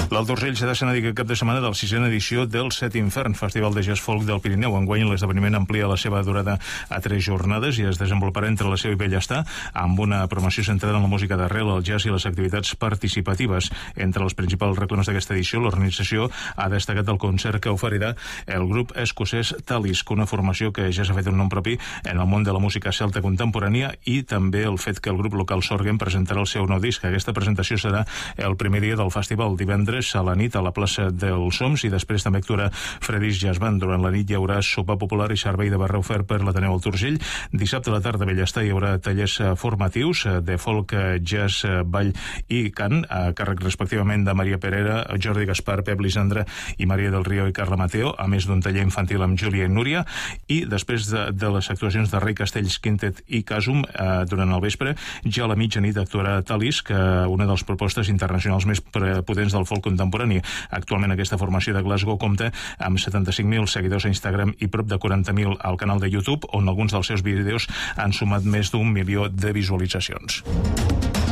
L'Alt Urgell serà escenari aquest cap de setmana de la 6a edició del Set Infern, Festival de Jazz Folk del Pirineu. Enguany l'esdeveniment amplia la seva durada a 3 jornades i es desenvoluparà entre la Seu i Bellestar amb una promoció centrada en la música d'arrel, el jazz i les activitats participatives. Entre els principals reclams d'aquesta edició, l'organització ha destacat el concert que oferirà el grup escocès Talisk, una formació que ja s'ha fet un nom propi en el món de la música celta contemporània, i també el fet que el grup local Sorgen presentarà el seu nou disc. Aquesta presentació serà el primer dia del festival, divendres a la nit a la plaça dels Soms, i després també actuarà Fredis Jazz Band. Durant la nit hi haurà sopar popular i servei de barra ofert per l'Ateneu Alt Urgell. Dissabte a la tarda a Bellestar hi haurà tallers formatius de folk, jazz, ball i cant, a càrrec respectivament de Maria Perera, Jordi Gaspar, Pep Lisandre i Maria del Río i Carla Mateo, a més d'un taller infantil amb Júlia i Núria. I després de les actuacions de Rei Castells Quintet i Casum, durant el vespre, ja a la mitjanit actuarà Talisk, una de les propostes internacionals més potents del folk contemporani. Actualment aquesta formació de Glasgow compta amb 75.000 seguidors a Instagram i prop de 40.000 al canal de YouTube, on alguns dels seus vídeos han sumat més d'1 milió de visualitzacions.